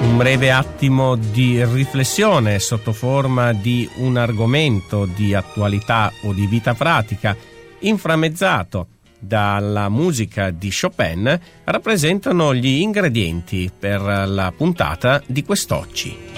Un breve attimo di riflessione sotto forma di un argomento di attualità o di vita pratica, inframmezzato dalla musica di Chopin, rappresentano gli ingredienti per la puntata di quest'oggi.